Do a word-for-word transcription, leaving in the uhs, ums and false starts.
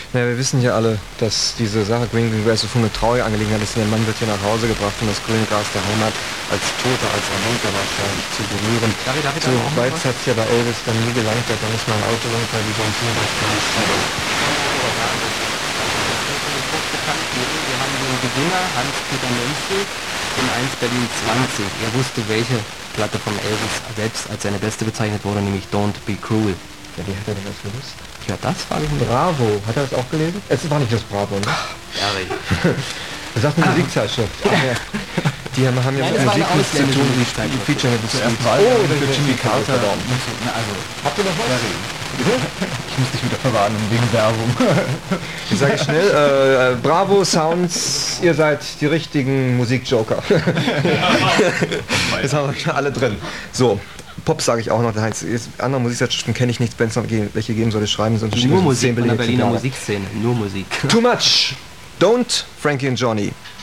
Naja, wir wissen ja alle, dass diese Sache Green Green Grass so eine traurige Angelegenheit ist. Der Mann wird hier nach Hause gebracht, um das grüne Gras der Heimat als Toter, als Erwunker wahrscheinlich zu berühren. Darf ich, darf ich so weit hat es ja bei Elvis dann nie gelangt, der hat dann nicht mal ein Auto runter, wie sonst nur das Wir haben den Gewinner, Hans-Peter Menzel, in eins Berlin zwanzig. Er wusste, welche Platte vom Elvis selbst als seine beste bezeichnet wurde, nämlich Don't Be Cruel. Ja, wie hat er denn das gewusst? Ja, das war ich nicht. Bravo, hat er das auch gelesen? Es war nicht das Bravo, ne? Ja, richtig. Das sagt eine Musikzeitschrift. Ach, ja. Die haben, haben ja Nein, mit das war eine Musik nichts zu ausländische tun, die Musikzeitschrift. featuren ja das Zuerst Lied. war Oh, für der Jimmy Carter. Verdammt. Also, Habt ihr noch was? ich muss dich wieder verwarnen wegen Werbung. Ich sage schnell, äh, Bravo Sounds, ihr seid die richtigen Musikjoker. Jetzt haben wir schon alle drin. So, Pop sage ich auch noch, der Heinz. Jetzt, andere Musikzeitschriften kenne ich nicht, wenn es noch welche geben soll, schreiben, sonst Nur Musik von der Berliner Musikszene, nur Musik. Too much! Don't, Frankie and Johnny.